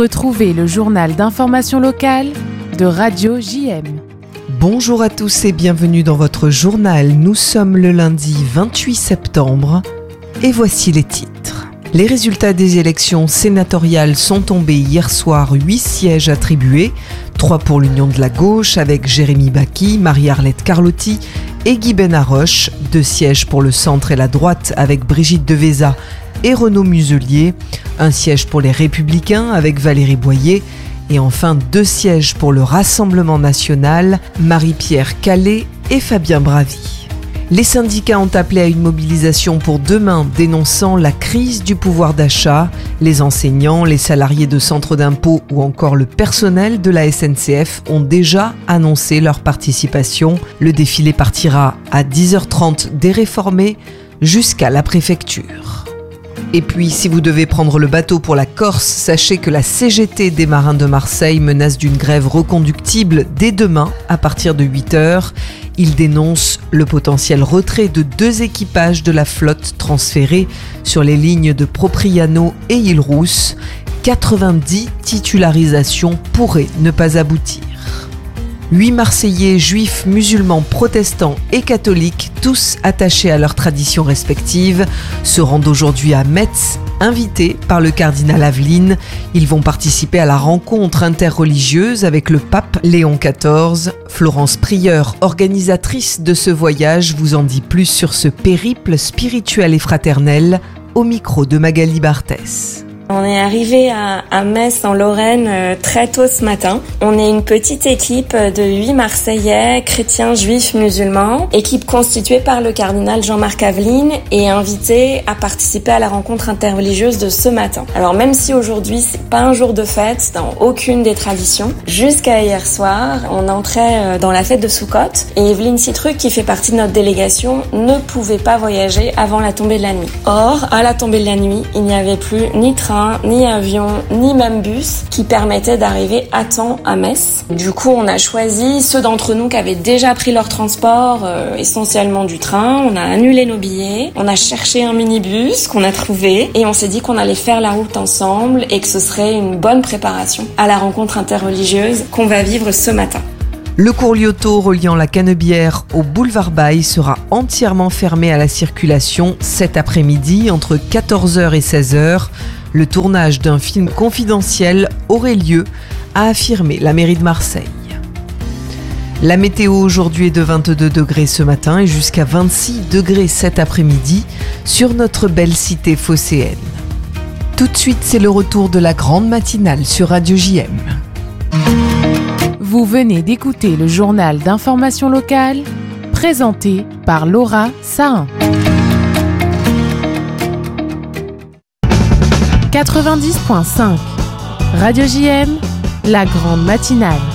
Retrouvez le journal d'information locale de Radio JM. Bonjour à tous et bienvenue dans votre journal. Nous sommes le lundi 28 septembre et voici les titres. Les résultats des élections sénatoriales sont tombés hier soir, 8 sièges attribués, 3 pour l'Union de la Gauche avec Jérémy Bacchi, Marie-Arlette Carlotti et Guy Benarroche, 2 sièges pour le centre et la droite avec Brigitte Devésa et Renaud Muselier, 1 siège pour les Républicains avec Valérie Boyer et enfin 2 sièges pour le Rassemblement national, Marie-Pierre Calais et Fabien Bravy. Les syndicats ont appelé à une mobilisation pour demain, dénonçant la crise du pouvoir d'achat. Les enseignants, les salariés de centres d'impôt ou encore le personnel de la SNCF ont déjà annoncé leur participation. Le défilé partira à 10h30 des Réformés jusqu'à la préfecture. Et puis, si vous devez prendre le bateau pour la Corse, sachez que la CGT des marins de Marseille menace d'une grève reconductible dès demain à partir de 8h. Ils dénoncent le potentiel retrait de 2 équipages de la flotte transférés sur les lignes de Propriano et Île-Rousse. 90 titularisations pourraient ne pas aboutir. 8 Marseillais, juifs, musulmans, protestants et catholiques, tous attachés à leurs traditions respectives, se rendent aujourd'hui à Metz, invités par le cardinal Aveline. Ils vont participer à la rencontre interreligieuse avec le pape Léon XIV. Florence Prieur, organisatrice de ce voyage, vous en dit plus sur ce périple spirituel et fraternel au micro de Magali Barthès. On est arrivé à Metz en Lorraine très tôt ce matin. On est une petite équipe de 8 Marseillais, chrétiens, juifs, musulmans, équipe constituée par le cardinal Jean-Marc Aveline et invité à participer à la rencontre interreligieuse de ce matin. Alors même si aujourd'hui c'est pas un jour de fête dans aucune des traditions, jusqu'à hier soir, on entrait dans la fête de Soukhot et Evelyne Citruc, qui fait partie de notre délégation, ne pouvait pas voyager avant la tombée de la nuit. Or, à la tombée de la nuit, il n'y avait plus ni train, ni avion, ni même bus qui permettait d'arriver à temps à Metz. Du coup, on a choisi ceux d'entre nous qui avaient déjà pris leur transport, essentiellement du train. On a annulé nos billets, on a cherché un minibus qu'on a trouvé et on s'est dit qu'on allait faire la route ensemble et que ce serait une bonne préparation à la rencontre interreligieuse qu'on va vivre ce matin. Le cours Lyoto reliant la Canebière au boulevard Baille sera entièrement fermé à la circulation cet après-midi entre 14h et 16h. Le tournage d'un film confidentiel aurait lieu, a affirmé la mairie de Marseille. La météo aujourd'hui est de 22 degrés ce matin et jusqu'à 26 degrés cet après-midi sur notre belle cité phocéenne. Tout de suite, c'est le retour de la grande matinale sur Radio JM. Vous venez d'écouter le journal d'information locale présenté par Laura Sahin. 90.5 Radio JM, la grande matinale.